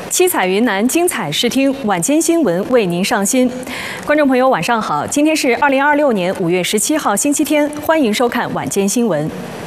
七彩云南，精彩视听，晚间新闻为您上新。观众朋友，晚上好，今天是2026年5月17号，星期天，欢迎收看晚间新闻。